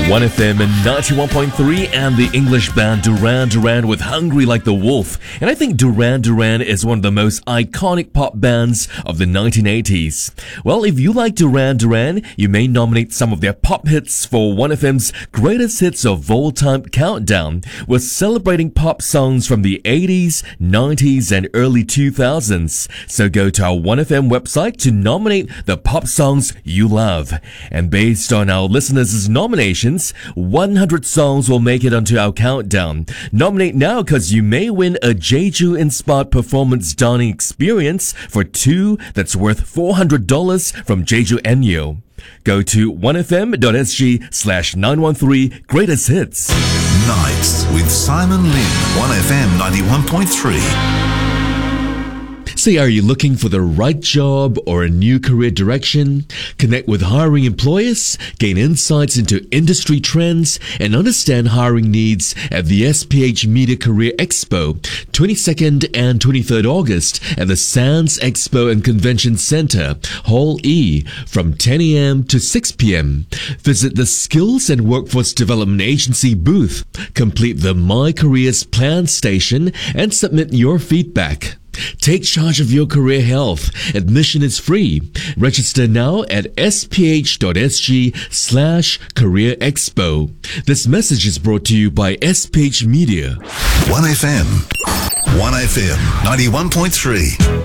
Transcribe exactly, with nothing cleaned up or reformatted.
one F M and ninety-one point three, and the English band Duran Duran with Hungry Like the Wolf. And I think Duran Duran is one of the most iconic pop bands of the nineteen eighties. Well, if you like Duran Duran, you may nominate some of their pop hits for one F M's Greatest Hits of All Time Countdown. We're celebrating pop songs from the eighties, nineties, and early two thousands. So go to our one F M website to nominate the pop songs you love. And based on our listeners' nominations, one hundred songs will make it onto our countdown. Nominate now, because you may win a Jeju-inspired performance dining experience for two that's worth four hundred dollars from Jeju Enyo. Go to one F M dot S G slash nine one three Greatest Hits. Nights with Simon Lim, one F M ninety-one point three. Say, are you looking for the right job or a new career direction? Connect with hiring employers, gain insights into industry trends, and understand hiring needs at the S P H Media Career Expo, twenty-second and twenty-third August at the Sands Expo and Convention Center, Hall E, from ten A M to six P M Visit the Skills and Workforce Development Agency booth, complete the My Careers Plan station, and submit your feedback. Take charge of your career health. Admission is free. Register now at sph.sg slash career expo. This message is brought to you by S P H Media. one F M. one F M ninety-one point three.